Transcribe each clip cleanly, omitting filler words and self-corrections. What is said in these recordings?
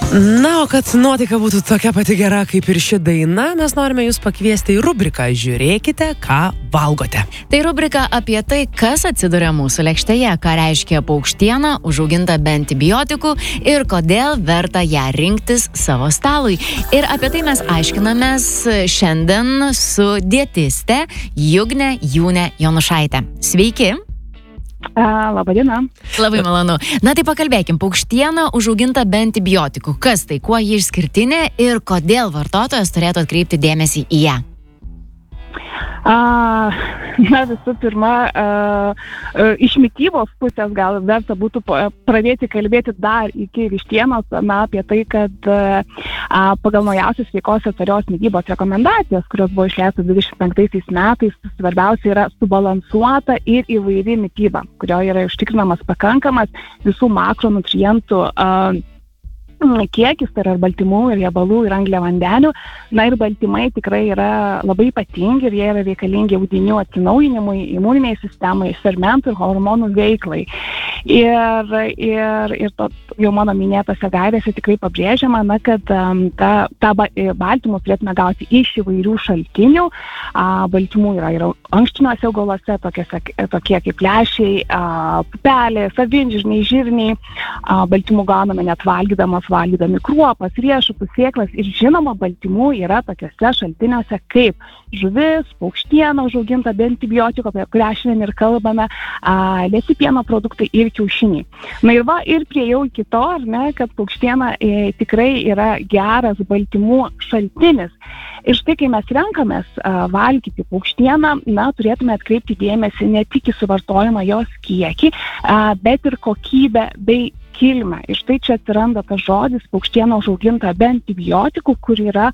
Na, o kad nuotaika būtų tokia pati gera kaip ir ši daina, mes norime jūs pakviesti į rubriką Žiūrėkite, ką valgote. Tai rubrika apie tai, kas atsiduria mūsų lėkštėje, ką reiškia paukštiena, užauginta be antibiotikų ir kodėl verta ją rinktis savo stalui. Ir apie tai mes aiškinamės šiandien su dietiste Jugne Jūne Jonušaite. Sveiki! Labadiena. Labai malonu. Na tai pakalbėkim, paukštiena užauginta be antibiotikų. Kas tai, kuo ji išskirtinė ir kodėl vartotojas turėtų atkreipti dėmesį į ją? Na, visų pirma, iš mitybos pusės gal verta būtų pradėti kalbėti dar iki vištienos, apie tai, kad pagal naujausias sveikos atsarios mitybos rekomendacijas, kurios buvo išleistos 25 metais, svarbiausia yra subalansuota ir įvairi mityba, kurioje yra užtikrinamas pakankamas visų makronutrientų kiekis, tai yra baltymų ir riebalų ir angliavandenių. Na ir baltymai tikrai yra labai ypatingi ir jie yra reikalingi audinių atsinaujinimui, imuniniai sistemai, fermentų ir hormonų veiklai. Ir to jau mano minėtose gairėse tikrai pabrėžiama, kad baltymus turėtume gauti iš įvairių šaltinių. Baltymų yra ir ankštiniuose augaluose, tokie kaip lęšiai, pupelės, avinžirniai, žirniai. Baltymų gauname net valgydami kruopas, riešutus, sėklas ir žinoma, baltymų yra tokiuose šaltiniuose kaip žuvis, paukštiena užauginta be antibiotikų, apie kurią šiandien ir kalbame, liesi pieno produktai ir kiaušiniai. Na ir priejau iki to, kad paukštiena tikrai yra geras baltymų šaltinis. Ir štai, kai mes renkamės valgyti paukštieną, turėtume atkreipti dėmesį ne tik į suvartojimą jos kiekį, bet ir kokybę bei kilmę. Ir štai čia atsiranda tas žodis paukštiena užauginta be antibiotikų, kur yra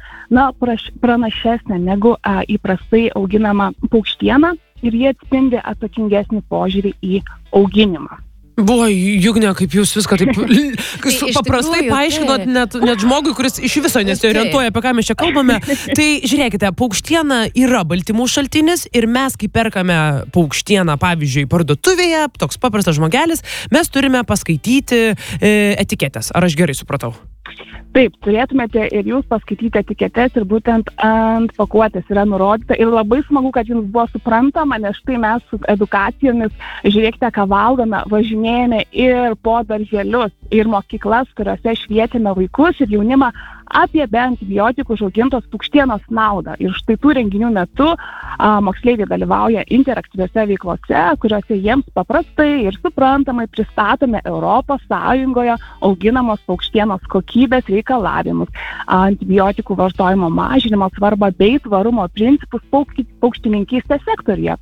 pranašesnė negu įprastai auginama paukštiena ir jie atspindi atsakingesnį požiūrį į auginimą. Buvo, Jugne, kaip jūs viską taip paprastai paaiškinot net žmogui, kuris iš viso nesiorientuoja, apie ką mes čia kalbame. Tai žiūrėkite, paukštiena yra baltymų šaltinis ir mes, kai perkame paukštieną, pavyzdžiui, parduotuvėje, toks paprastas žmogelis, mes turime paskaityti etiketės. Ar aš gerai supratau? Taip, turėtumėte ir jūs paskaityti etiketes ir būtent ant pakuotės yra nurodyta. Ir labai smagu, kad jums buvo suprantama, nes štai mes su edukacijomis, žiūrėkite, ką valgome, važinėjame ir po darželius, ir mokyklas, kuriuose švietėme vaikus ir jaunimą apie be antibiotikų užaugintos paukštienos naudą. Ir štai tų renginių metu moksleiviai dalyvauja interaktyviose veiklose, kuriuose jiems paprastai ir suprantamai pristatome Europos Sąjungoje auginamos paukštienos kokybės reikalavimus, antibiotikų vartojimo mažinimo svarbą bei tvarumo principus paukštininkystės sektoriuje.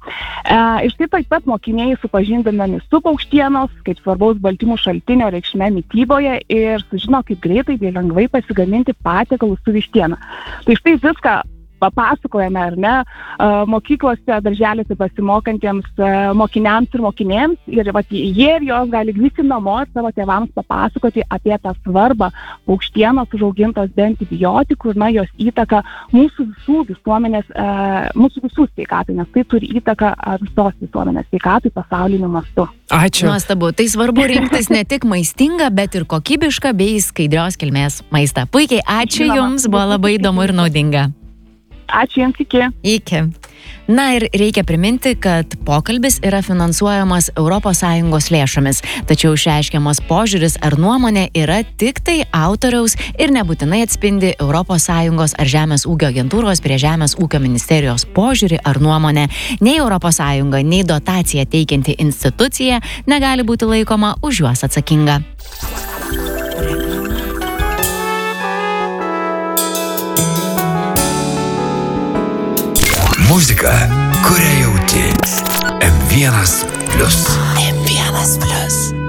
Ir štai taip pat mokiniai supažindinami su paukštienos, kaip svarbaus baltymų šaltinio reikšme mityboje ir sužino, kaip greitai bei lengvai pasigaminti patiekalus su vištiena. Tai štai viską papasakojame, ar ne, mokyklose, darželiuose pasimokantiems mokiniams ir mokinėms ir jie ir jos gali grįžti namo ir savo tėvams papasakoti apie tą svarbą paukštienos užaugintos be antibiotikų ir jos įtaką mūsų visų visuomenės, mūsų visų sveikatai, nes tai turi įtaką visos visuomenės sveikatai pasauliniu mastu. Ačiū. Nuostabu. Tai svarbu rinktis ne tik maistingą, bet ir kokybišką bei skaidrios kilmės maistą. Puikiai, ačiū Jums, buvo labai įdomu ir naudinga. Ačiū Jums, iki. Iki. Na ir reikia priminti, kad pokalbis yra finansuojamas ES lėšomis, tačiau išreiškiamas požiūris ar nuomonė yra tik tai autoriaus ir nebūtinai atspindi ES ar Žemės ūkio agentūros prie Žemės ūkio ministerijos požiūrį ar nuomonę. Nei ES, nei dotaciją teikianti institucija negali būti laikoma už juos atsakinga. Muzika, kurią jauti. M1+. M1+.